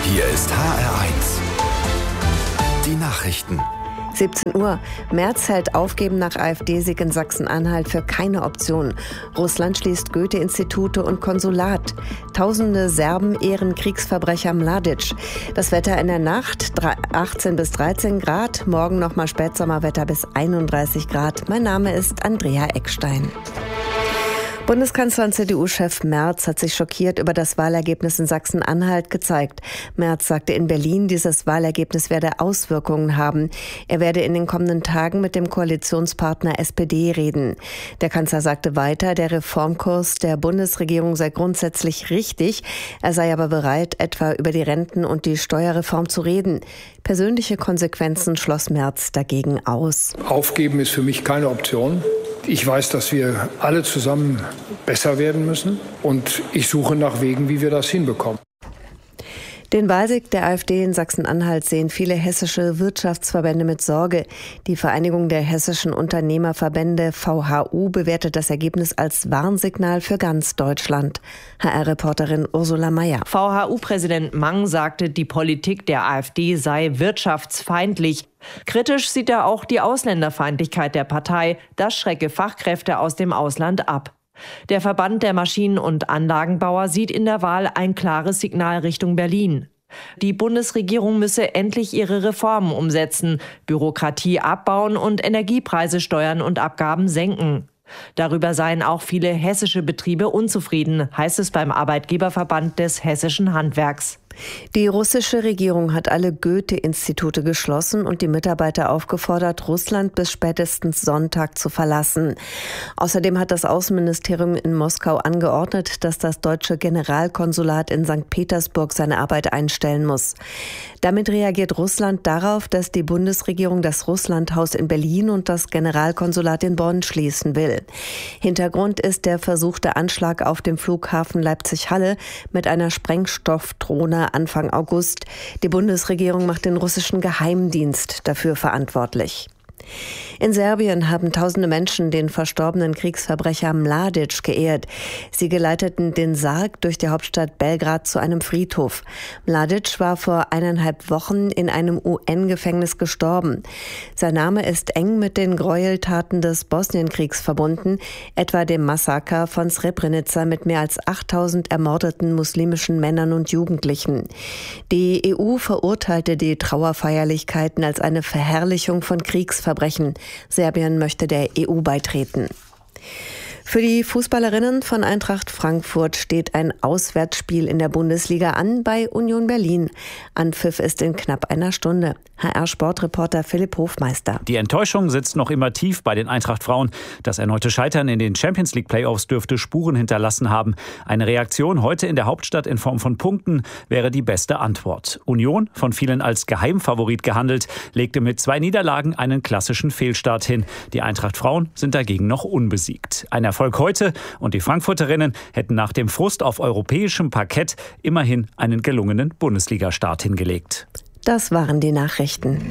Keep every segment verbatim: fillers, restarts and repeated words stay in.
Hier ist H R eins. Die Nachrichten. siebzehn Uhr. Merz hält Aufgeben nach AfD-Sieg in Sachsen-Anhalt für keine Option. Russland schließt Goethe-Institute und Konsulat. Tausende Serben ehren Kriegsverbrecher Mladic. Das Wetter in der Nacht achtzehn bis dreizehn Grad. Morgen nochmal Spätsommerwetter bis einunddreißig Grad. Mein Name ist Andrea Eckstein. Bundeskanzler und C D U-Chef Merz hat sich schockiert über das Wahlergebnis in Sachsen-Anhalt gezeigt. Merz sagte in Berlin, dieses Wahlergebnis werde Auswirkungen haben. Er werde in den kommenden Tagen mit dem Koalitionspartner S P D reden. Der Kanzler sagte weiter, der Reformkurs der Bundesregierung sei grundsätzlich richtig. Er sei aber bereit, etwa über die Renten- und die Steuerreform zu reden. Persönliche Konsequenzen schloss Merz dagegen aus. Aufgeben ist für mich keine Option. Ich weiß, dass wir alle zusammen besser werden müssen und ich suche nach Wegen, wie wir das hinbekommen. Den Wahlsieg der AfD in Sachsen-Anhalt sehen viele hessische Wirtschaftsverbände mit Sorge. Die Vereinigung der hessischen Unternehmerverbände V H U bewertet das Ergebnis als Warnsignal für ganz Deutschland. H R-Reporterin Ursula Mayer. V H U-Präsident Mang sagte, die Politik der AfD sei wirtschaftsfeindlich. Kritisch sieht er auch die Ausländerfeindlichkeit der Partei. Das schrecke Fachkräfte aus dem Ausland ab. Der Verband der Maschinen- und Anlagenbauer sieht in der Wahl ein klares Signal Richtung Berlin. Die Bundesregierung müsse endlich ihre Reformen umsetzen, Bürokratie abbauen und Energiepreise, Steuern und Abgaben senken. Darüber seien auch viele hessische Betriebe unzufrieden, heißt es beim Arbeitgeberverband des hessischen Handwerks. Die russische Regierung hat alle Goethe-Institute geschlossen und die Mitarbeiter aufgefordert, Russland bis spätestens Sonntag zu verlassen. Außerdem hat das Außenministerium in Moskau angeordnet, dass das deutsche Generalkonsulat in Sankt Petersburg seine Arbeit einstellen muss. Damit reagiert Russland darauf, dass die Bundesregierung das Russlandhaus in Berlin und das Generalkonsulat in Bonn schließen will. Hintergrund ist der versuchte Anschlag auf dem Flughafen Leipzig-Halle mit einer Sprengstoffdrohne Anfang August. Die Bundesregierung macht den russischen Geheimdienst dafür verantwortlich. In Serbien haben tausende Menschen den verstorbenen Kriegsverbrecher Mladic geehrt. Sie geleiteten den Sarg durch die Hauptstadt Belgrad zu einem Friedhof. Mladic war vor eineinhalb Wochen in einem U N-Gefängnis gestorben. Sein Name ist eng mit den Gräueltaten des Bosnienkriegs verbunden, etwa dem Massaker von Srebrenica mit mehr als achttausend ermordeten muslimischen Männern und Jugendlichen. Die E U verurteilte die Trauerfeierlichkeiten als eine Verherrlichung von Kriegsverbrechen. Serbien möchte der E U beitreten. Für die Fußballerinnen von Eintracht Frankfurt steht ein Auswärtsspiel in der Bundesliga an bei Union Berlin. Anpfiff ist in knapp einer Stunde. H R-Sportreporter Philipp Hofmeister. Die Enttäuschung sitzt noch immer tief bei den Eintracht-Frauen. Das erneute Scheitern in den Champions-League-Playoffs dürfte Spuren hinterlassen haben. Eine Reaktion heute in der Hauptstadt in Form von Punkten wäre die beste Antwort. Union, von vielen als Geheimfavorit gehandelt, legte mit zwei Niederlagen einen klassischen Fehlstart hin. Die Eintracht-Frauen sind dagegen noch unbesiegt. Ein Erfolg heute und die Frankfurterinnen hätten nach dem Frust auf europäischem Parkett immerhin einen gelungenen Bundesliga-Start hingelegt. Das waren die Nachrichten.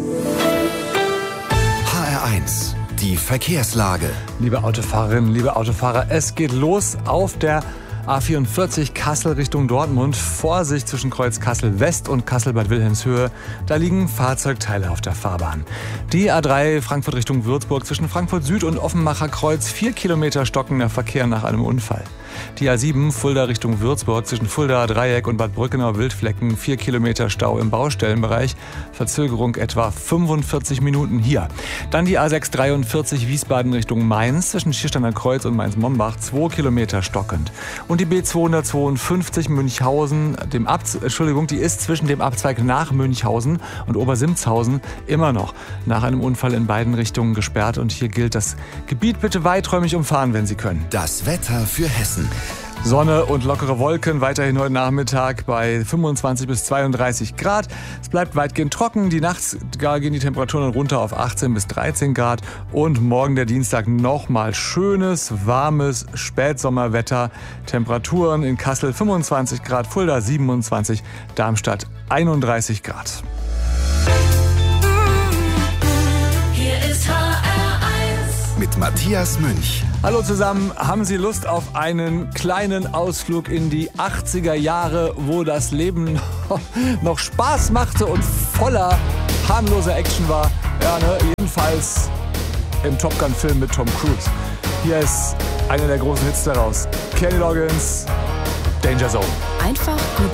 H R eins, die Verkehrslage. Liebe Autofahrerinnen, liebe Autofahrer, es geht los auf der A vierundvierzig Kassel Richtung Dortmund. Vorsicht zwischen Kreuz Kassel West und Kassel Bad Wilhelmshöhe. Da liegen Fahrzeugteile auf der Fahrbahn. Die A drei Frankfurt Richtung Würzburg zwischen Frankfurt Süd und Offenbacher Kreuz. Vier Kilometer stockender Verkehr nach einem Unfall. Die A sieben Fulda Richtung Würzburg zwischen Fulda Dreieck und Bad Brückenau Wildflecken. Vier Kilometer Stau im Baustellenbereich. Verzögerung etwa fünfundvierzig Minuten hier. Dann die A sechs dreiundvierzig Wiesbaden Richtung Mainz zwischen Schiersteiner Kreuz und Mainz-Mombach. Zwei Kilometer stockend. Und die B zweihundertzweiundfünfzig Münchhausen, dem Abz- Entschuldigung, die ist zwischen dem Abzweig nach Münchhausen und Obersimzhausen immer noch nach einem Unfall in beiden Richtungen gesperrt. Und hier gilt das Gebiet bitte weiträumig umfahren, wenn Sie können. Das Wetter für Hessen. Sonne und lockere Wolken, weiterhin heute Nachmittag bei fünfundzwanzig bis zweiunddreißig Grad. Es bleibt weitgehend trocken, die Nachts gehen die Temperaturen runter auf achtzehn bis dreizehn Grad. Und morgen der Dienstag nochmal schönes, warmes Spätsommerwetter. Temperaturen in Kassel fünfundzwanzig Grad, Fulda siebenundzwanzig, Darmstadt einunddreißig Grad. Mit mit Matthias Münch. Hallo zusammen, haben Sie Lust auf einen kleinen Ausflug in die achtziger Jahre, wo das Leben noch Spaß machte und voller harmloser Action war? Ja, ne? Jedenfalls im Top Gun-Film mit Tom Cruise. Hier ist einer der großen Hits daraus. Kenny Loggins, Danger Zone. Einfach gut